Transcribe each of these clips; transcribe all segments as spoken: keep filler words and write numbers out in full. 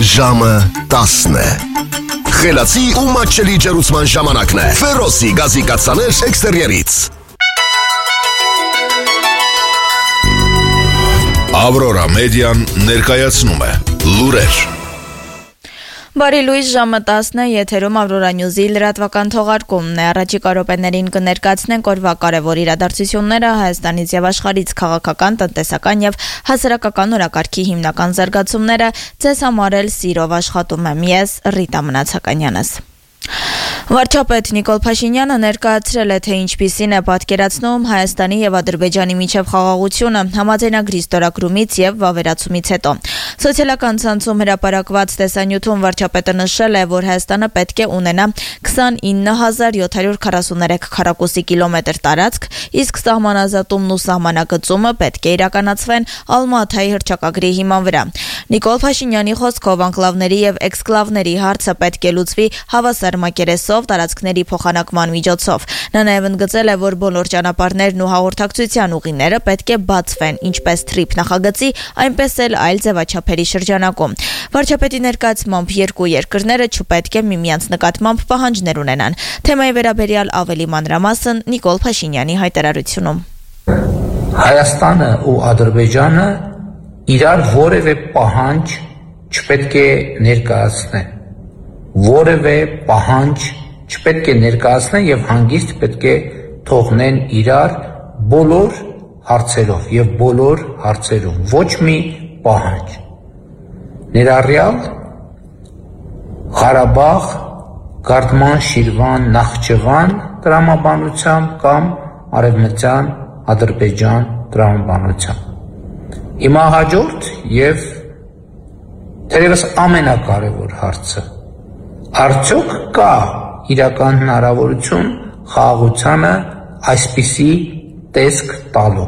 Ժամը տասն է։ Խելացի ու մատչելի ջերուցման ժամանակն է։ Ֆերոսի գազի կաթսաներ էքստերիերից։ Ավրորա մեդիան ներկայացնում է լուրեր։ Բարի լույս, ժամը տասն է, եթերում Ավրորա Նյուզի լրատվական թողարկումն է։ Առաջիկա րոպեներին կներկայացնենք օրվա կարևոր իրադարձությունները Հայաստանից եւ աշխարհից, քաղաքական, տնտեսական եւ հասարակական օրակարգի հիմնական զարգացումները։ Ձեզ համար էլ սիրով աշխատում եմ ես, Ռիտա Մնացականյանս։ Վարչապետ Նիկոլ Փաշինյանը ներկայացրել է, թե ինչպիսին է պատկերացնում Հայաստանի եւ Ադրբեջանի միջև խաղաղությունը համաձայնագրի ստորագրումից եւ վավերացումից հետո։ Սոցիալական ցանցում հրապարակված տեսանյութում վարչապետը նշել է, որ Հայաստանը պետք է ունենա քսանինը հազար յոթ հարյուր քառասուներեք քառակուսի կիլոմետր տարածք, իսկ սահմանազատումն ու սահմանագծումը պետք է իրականացվեն Ալմատայի հռչակագրի հիման վրա։ Նիկոլ Փաշինյանի խոսքով անկլավների եւ էքսկլավների հարցը պետք է լուծվի հավասար մակերեսով տարածքների փոխանակման միջոցով։ Նա նաև ընդգծել է, որ բոլոր ճանապարհներն ու հաղորդակցության ուղիները պետք է բացվեն, ինչպես թրիփ նախագծի, այնպես էլ այլ ձևաչափերի շրջանակում։ Վարչապետի ներկայացմամբ երկու երկրները չպետք է միմյանց նկատմամբ պահանջներ ունենան։ Թեմայի վերաբերյալ ավելի մանրամասն Նիկոլ Փաշինյանի հայտարարությունում։ Հայաստանը ու Ադրբեջանը իրար որևէ պահանջ չպետք է ներկայացնեն։ Որևէ պահանջ չպետք է ներկայացնեն եւ հանգիստ պետք է թողնեն իրար բոլոր հարցերով եւ բոլոր հարցերում ոչ մի պահանջ ներառյալ Ղարաբաղ, Գարդման, Շիրվան, Նախճիվան տրամաբանությամբ կամ Արևմտյան Ադրբեջան տրամաբանությամբ։ Հիմա հաջորդ եւ թերևս ամենակարևոր հարցը արդյոք կա իրական հնարավորություն խաղաղությանը այսպիսի տեսք տալու։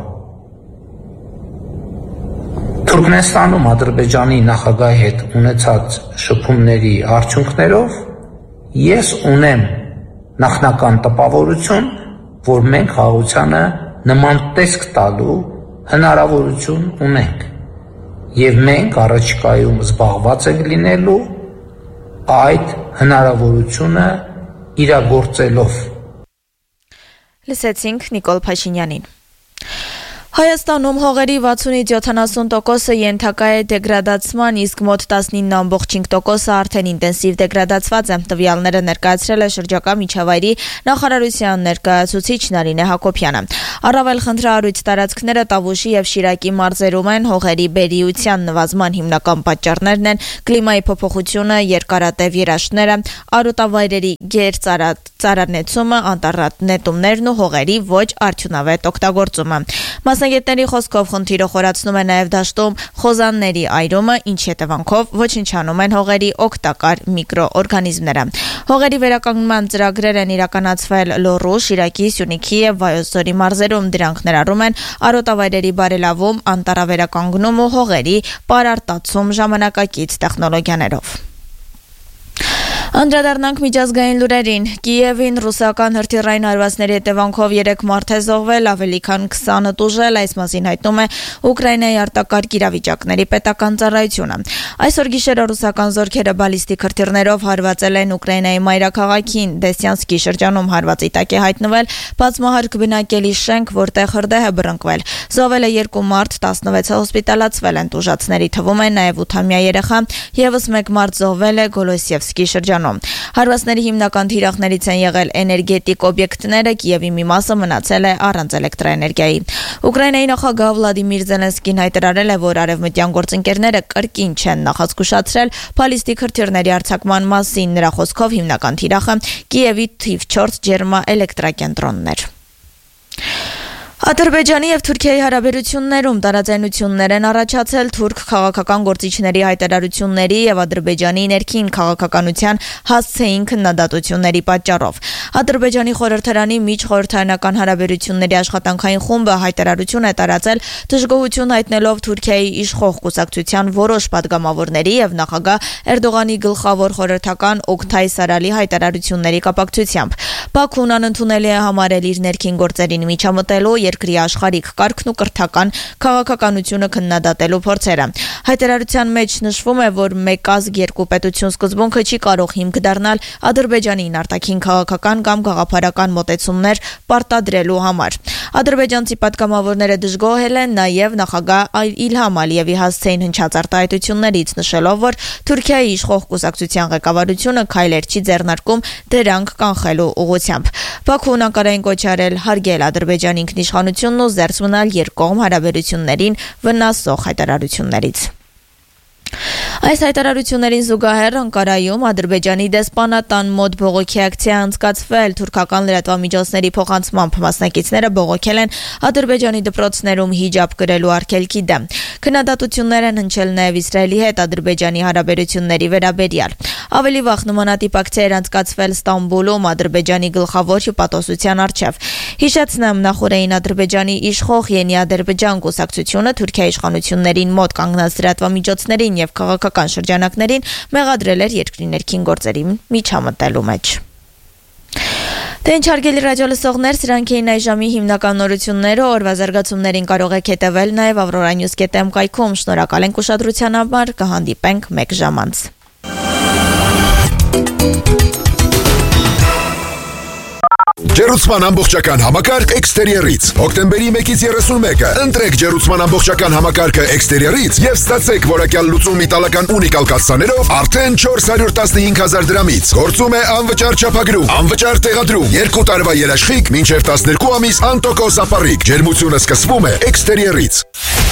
Թուրքմենստանում Ադրբեջանի նախագահի հետ ունեցած շփումների արդյունքներով ես ունեմ նախնական տպավորություն, որ մենք խաղաղությանը նման տեսք տալու հնարավորություն ունենք եւ մենք առաջիկայում զբաղված ենք լինելու այդ հնարավորությունը իրագործելով։ Լսեցինք Նիկոլ Փաշինյանին։ Հայաստանում հողերի վաթսունից յոթանասուն տոկոսը ենթակա է դեգրադացման, իսկ մոտ տասնինը կόμμα հինգ տոկոսը արդեն ինտենսիվ դեգրադացված է։ Տվյալները ներկայացրել է շրջակա միջավայրի նախարարության ներկայացուցիչ Նարինե Հակոբյանը։ Առավել խնդրահարույց տարածքները Տավուշի եւ Շիրակի մարզերում են, հողերի բերիության նվազման հիմնական պատճառներն են կլիմայի փոփոխությունը, երկարատև երաշտները, արոտավայրերի գերծառանեցումը, անտառանետումներն ու հողերի ոչ արդյունավետ օգտագործումը։ Մասնագետների խոսքով խնդիրը խորացնում է նաև դաշտում խոզանների այրումը, ինչի հետևանքով ոչնչանում են հողերի օգտակար միկրոօրգանիզմները։ Հողերի վերականգնման ծրագրեր են իրականացվել Լոռու, Շիրակի, Սյունիքի եւ Վայոց ձորի մարզերում։ Դրանք ներառում են արոտավայրերի բարելավում, անտառավերականգնում ու հողերի պարարտացում ժամանակակից տեխնոլոգիաներով։ Անդրադառնանք միջազգային լուրերին։ Կիևին ռուսական հրթիռային հարվածների հետևանքով երեք մարդ է զոհվել, ավելի քան քսանը տուժել, այս մասին հայտնում է Ուկրաինայի արտակարգ իրավիճակների պետական ծառայությունը։ Այսօր գիշերը ռուսական զորքերը բալիստիկ հրթիռներով հարվածել են Ուկրաինայի մայրաքաղաքին Դեսյանսկի շրջանում հարվածի տակ է հայտնվել բազմահարկ բնակելի շենք, որտեղ հրդեհ է բռնկվել։ Զոհվել է երկու մարդ, տասնվեցը հոսպիտալացվել են, տուժածների թվում է նաև ութամյա երեխա, եւս մեկ մարդ զոհվել է Գոլոսևսկի շրջանում։ Հարվածների հիմնական թիրախներից են եղել էներգետիկ օբյեկտները, Կիևի մի մասը մնացել է առանց էլեկտրաէներգիայի։ Ուկրաինայի նախագահ Վլադիմիր Զելենսկին հայտարարել է, որ արևմտյան գործընկերները կրկին չեն նախազգուշացրել բալիստիկ հրթիռների արձակման մասին։ Նրա խոսքով հիմնական թիրախը Կիևի թիվ չորս ջերմաէլեկտրակենտրոնն էր։ Ադրբեջանի եւ Թուրքիայի հարաբերություններում տարաձայնություններ են առաջացել թուրք քաղաքական գործիչների հայտարարությունների եւ Ադրբեջանի ներքին քաղաքականության հասցեին քննադատությունների պատճառով։ Ադրբեջանի խորհրդարանի միջխորհրդարանական հարաբերությունների աշխատանքային խումբը հայտարարություն է տարածել դժգոհություն հայտնելով Թուրքիայի իշխող կուսակցության որոշ падգամավորների եւ նախագահ Էրդողանի գլխավոր խորհրդական Օկթայ Սարալի հայտարարությունների կապակցությամբ։ Բաքուն անընդունելի է համարել իր ներքին գործերին միջամտելու, երկրի աշխարհիկ կարգն ու կրթական քաղաքականությունը քննադատելու փորձերը։ Հայտարարության մեջ նշվում է, որ մեկ ազգ երկու պետություն սկզբունքը չի կարող հիմք դառնալ Ադրբեջանին արտաքին քաղաքական կամ գաղափարական մոտեցումներ պարտադրելու համար։ Ադրբեջանցի պատգամավորները դժգոհել են նաև նախագահ Իլհամ Ալիևի հասցեին հնչած արտահայտություններից, նշելով, որ Թուրքիայի իշխող կուսակցության ղեկավարությունը քայլեր չի ձեռնարկում դրանք կանխելու ուղղությամբ։ Բաքուն Անկարային կոչ արել հարգել Ադրբեջանի ինքնիշխանությունն ու զերծ մնալ երկկողմ հարաբերություններին վնասող հայտարարություններից։ Այս հայտարարություններին զուգահեռ Անկարայում Ադրբեջանի դեսպանատան մոտ բողոքի ակցիա անցկացվել, թուրքական լրատվամիջոցների փոխանցմամբ մասնակիցները բողոքել են Ադրբեջանի դպրոցներում հիջաբ կրելու արգելքի դեմ։ Քննադատություններ են հնչել նաև Իսրայելի հետ Ադրբեջանի հարաբերությունների վերաբերյալ։ Ավելի վաղ նմանատիպ ակցիա էր անցկացվել Ստամբուլում Ադրբեջանի գլխավոր հպատոսության առջև։ Հիշեցնեմ, նախորդային Ադրբեջանի իշխող Ենի Ադրբեջան կուսակցությունը Թուրքիայի իշխանություններին մոտ կանգնած լրատվամիջոցներին եւ քաղաքական շրջանակներին մեղադրել էր երկրի ներքին գործերի միջամտելու մեջ։ Դե ինչ հարգելի ռադիո լսողներ, սրանք էին այժմի հիմնական նորությունները, օրվա զարգացումներին կարող եք հետևել նաև Aurora News dot am կայքում։ Շնորհակալ ենք ուշադրության համար, կհանդիպենք մեկ ժամ անց։ Ջերուցման ամբողջական համակարգ Exterior-ից հոկտեմբերի մեկից երեսունմեկը ընտրեք ջերուցման ամբողջական համակարգը Exterior-ից եւ ստացեք որակյալ լուծում իտալական ունիկալ կասսաներով արդեն չորս հարյուր տասնհինգ հազար դրամից։ Գործում է անվճար չափագրում, անվճար տեղադրում, երկու տարվա երաշխիք, մինչև տասներկու ամիս անտոկոս ապառիկ։ Ջերմությունը սկսվում է Exterior-ից։